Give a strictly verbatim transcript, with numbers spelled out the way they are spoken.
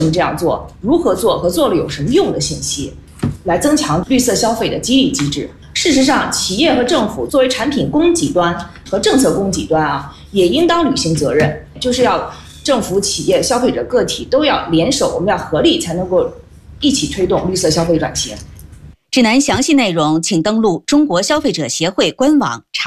这样做、如何做和做了有什么用的信息，来增强绿色消费的激励机制。事实上，企业和政府作为产品供给端和政策供给端啊，也应当履行责任，就是要政府、企业、消费者个体都要联手，我们要合力才能够一起推动绿色消费转型。 指南详细内容，请登录中国消费者协会官网查。